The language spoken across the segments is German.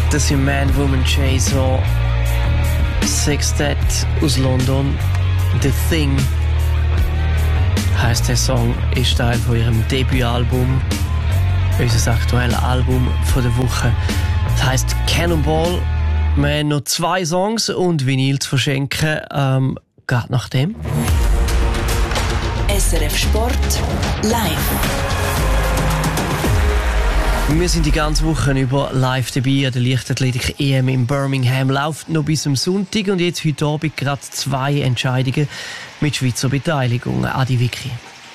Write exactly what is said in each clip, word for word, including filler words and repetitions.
Das sind Man, Woman, Chaser, Sextet aus London. The Thing heisst der Song, ist Teil von ihrem Debütalbum, unser aktuelles Album von der Woche. Das heisst Cannonball. Wir haben noch zwei Songs und Vinyl zu verschenken. Ähm, geht nach dem. S R F Sport live. Wir sind die ganze Woche über live dabei an der Leichtathletik-E M in Birmingham. Läuft noch bis am Sonntag und jetzt heute Abend gerade zwei Entscheidungen mit Schweizer Beteiligung. Adi Vicky.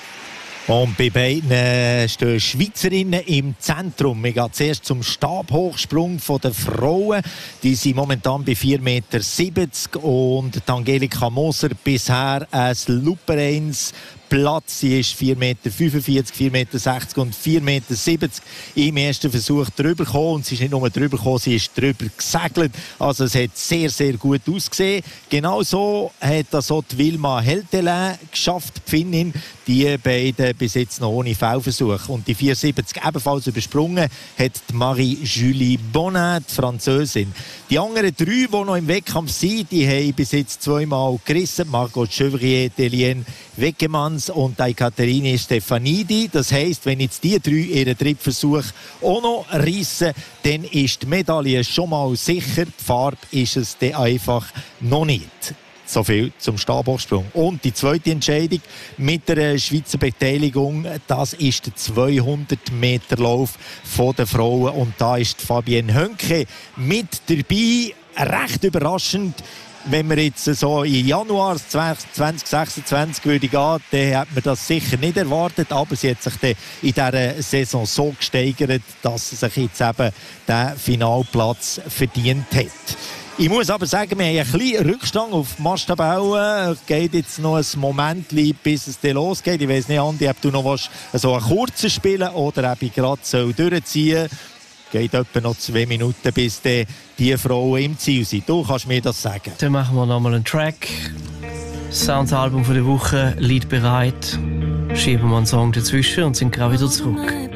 Und bei beiden stehen Schweizerinnen im Zentrum. Wir gehen zuerst zum Stabhochsprung der Frauen. Die sind momentan bei vier Meter siebzig und Angelika Moser bisher ein Lupereins Platz. Sie ist vier Meter fünfundvierzig, vier Meter sechzig und vier Meter siebzig im ersten Versuch drüber gekommen. Und sie ist nicht nur drüber gekommen, sie ist drüber gesegelt. Also es hat sehr, sehr gut ausgesehen. Genauso hat das auch die Wilma Heltelin geschafft, die Finnin. Die beiden bis jetzt noch ohne Foulversuch. Und die vier siebzig ebenfalls übersprungen hat die Marie-Julie Bonin, die Französin. Die anderen drei, die noch im Wettkampf sind, die haben bis jetzt zweimal gerissen. Margot Chevrier, Delienne Weckemanns und Ekaterine Stefanidi. Das heisst, wenn jetzt die drei ihren dritten Versuch auch noch reissen, dann ist die Medaille schon mal sicher. Die Farbe ist es dann einfach noch nicht. So viel zum Stabhochsprung. Und die zweite Entscheidung mit der Schweizer Beteiligung, das ist der zweihundert Meter Lauf der Frauen. Und da ist Fabienne Hönke mit dabei. Recht überraschend. Wenn wir jetzt so im Januar zwanzig sechsundzwanzig würde gehen, dann hat man das sicher nicht erwartet. Aber sie hat sich dann in dieser Saison so gesteigert, dass sie sich jetzt eben den Finalplatz verdient hat. Ich muss aber sagen, wir haben einen kleinen Rückstand auf Masttabellen. Es geht jetzt noch ein Moment, bis es dann losgeht. Ich weiss nicht, Andi, ob du noch was, so einen kurzen spielen oder ob ich gerade so durchziehen soll. Geht etwa noch zwei Minuten, bis die, die Frauen im Ziel sind. Du kannst mir das sagen. Dann machen wir nochmal einen Track. Soundsalbum von der Woche, Lied bereit. Schieben wir einen Song dazwischen und sind gerade wieder zurück.